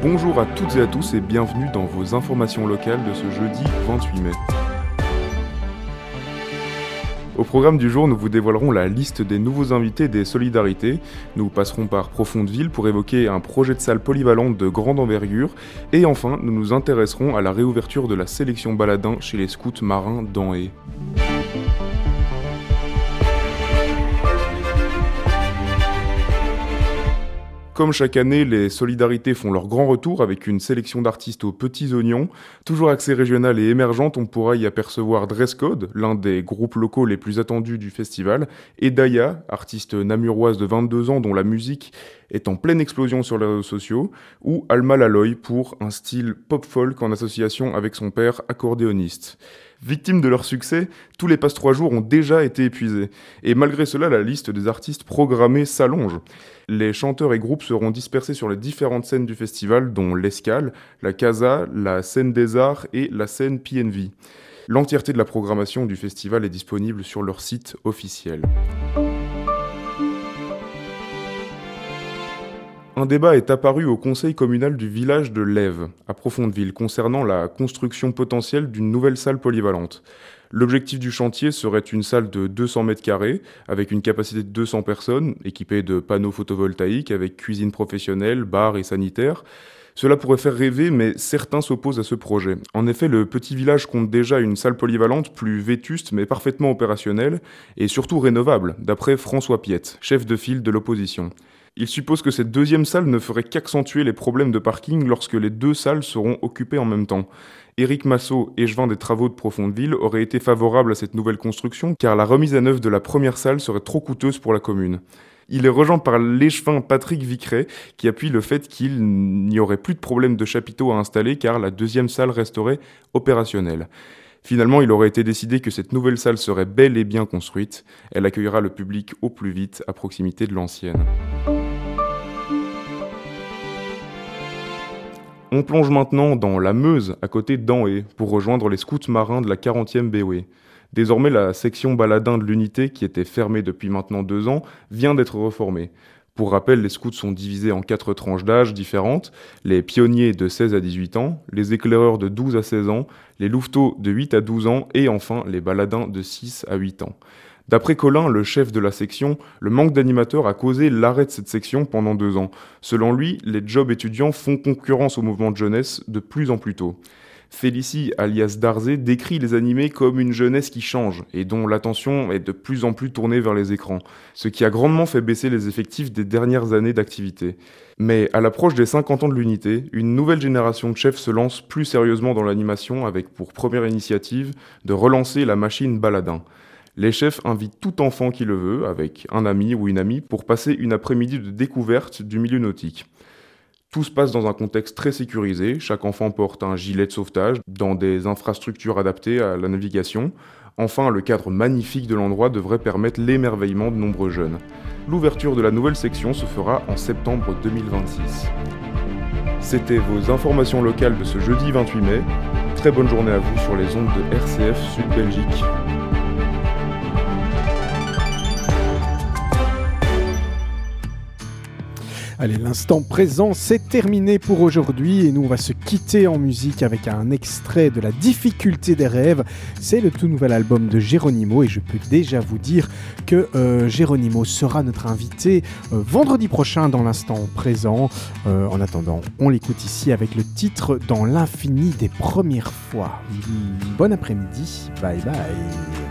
Bonjour à toutes et à tous et bienvenue dans vos informations locales de ce jeudi 28 mai. Au programme du jour, nous vous dévoilerons la liste des nouveaux invités des Solidarités. Nous passerons par Profondeville pour évoquer un projet de salle polyvalente de grande envergure. Et enfin, nous nous intéresserons à la réouverture de la sélection baladin chez les scouts marins d'Anhé. Comme chaque année, les Solidarités font leur grand retour avec une sélection d'artistes aux petits oignons. Toujours axée régionale et émergente, on pourra y apercevoir Dress Code, l'un des groupes locaux les plus attendus du festival, et Daya, artiste namuroise de 22 ans dont la musique est en pleine explosion sur les réseaux sociaux, ou Alma Laloy pour un style pop-folk en association avec son père accordéoniste. Victimes de leur succès, tous les passe-3 jours ont déjà été épuisés. Et malgré cela, la liste des artistes programmés s'allonge. Les chanteurs et groupes seront dispersés sur les différentes scènes du festival, dont l'Escale, la Casa, la Scène des Arts et la scène PNV. L'entièreté de la programmation du festival est disponible sur leur site officiel. Un débat est apparu au conseil communal du village de Lèves, à Profondeville, concernant la construction potentielle d'une nouvelle salle polyvalente. L'objectif du chantier serait une salle de 200 mètres carrés, avec une capacité de 200 personnes, équipée de panneaux photovoltaïques, avec cuisine professionnelle, bar et sanitaire. Cela pourrait faire rêver, mais certains s'opposent à ce projet. En effet, le petit village compte déjà une salle polyvalente plus vétuste, mais parfaitement opérationnelle, et surtout rénovable, d'après François Piette, chef de file de l'opposition. Il suppose que cette deuxième salle ne ferait qu'accentuer les problèmes de parking lorsque les deux salles seront occupées en même temps. Éric Massot, échevin des travaux de Profondeville, aurait été favorable à cette nouvelle construction car la remise à neuf de la première salle serait trop coûteuse pour la commune. Il est rejoint par l'échevin Patrick Vicret qui appuie le fait qu'il n'y aurait plus de problème de chapiteaux à installer car la deuxième salle resterait opérationnelle. Finalement, il aurait été décidé que cette nouvelle salle serait bel et bien construite. Elle accueillera le public au plus vite à proximité de l'ancienne. On plonge maintenant dans la Meuse, à côté d'Anhé, pour rejoindre les scouts marins de la 40e BOE. Désormais, la section baladin de l'unité, qui était fermée depuis maintenant 2 ans, vient d'être reformée. Pour rappel, les scouts sont divisés en 4 tranches d'âge différentes, les pionniers de 16 à 18 ans, les éclaireurs de 12 à 16 ans, les louveteaux de 8 à 12 ans et enfin les baladins de 6 à 8 ans. D'après Colin, le chef de la section, le manque d'animateurs a causé l'arrêt de cette section pendant 2 ans. Selon lui, les jobs étudiants font concurrence au mouvement de jeunesse de plus en plus tôt. Félicie, alias Darzé, décrit les animés comme une jeunesse qui change et dont l'attention est de plus en plus tournée vers les écrans, ce qui a grandement fait baisser les effectifs des dernières années d'activité. Mais à l'approche des 50 ans de l'unité, une nouvelle génération de chefs se lance plus sérieusement dans l'animation avec pour première initiative de relancer la machine baladin. Les chefs invitent tout enfant qui le veut, avec un ami ou une amie, pour passer une après-midi de découverte du milieu nautique. Tout se passe dans un contexte très sécurisé, chaque enfant porte un gilet de sauvetage, dans des infrastructures adaptées à la navigation. Enfin, le cadre magnifique de l'endroit devrait permettre l'émerveillement de nombreux jeunes. L'ouverture de la nouvelle section se fera en septembre 2026. C'était vos informations locales de ce jeudi 28 mai. Très bonne journée à vous sur les ondes de RCF Sud Belgique. Allez, l'instant présent, c'est terminé pour aujourd'hui et nous on va se quitter en musique avec un extrait de La difficulté des rêves. C'est le tout nouvel album de Geronimo et je peux déjà vous dire que Geronimo sera notre invité vendredi prochain dans l'instant présent. En attendant, on l'écoute ici avec le titre Dans l'infini des premières fois. Bon après-midi, bye bye.